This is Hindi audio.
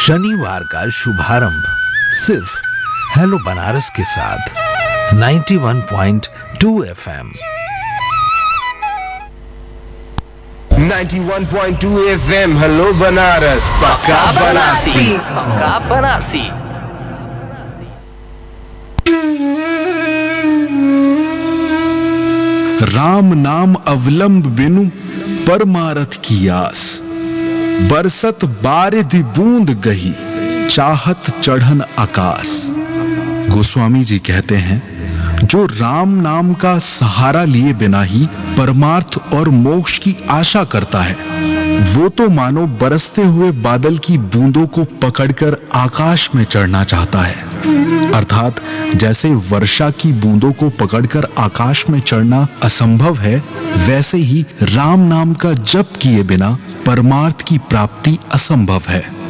शनिवार का शुभारंभ सिर्फ हेलो बनारस के साथ 91.2 FM। 91.2 FM हेलो बनारस पक्का बनारसी। पक्का बनारसी। राम नाम अवलंब बिनु परमारथ की आस, बरसत बारिधि बूंद गही चाहत चढ़न आकाश। गोस्वामी जी कहते हैं, जो राम नाम का सहारा लिए बिना ही परमार्थ और मोक्ष की आशा करता है, वो तो मानो बरसते हुए बादल की बूंदों को पकड़कर आकाश में चढ़ना चाहता है। अर्थात जैसे वर्षा की बूंदों को पकड़कर आकाश में चढ़ना असंभव है, वैसे ही राम नाम का जप किए बिना परमार्थ की प्राप्ति असंभव है।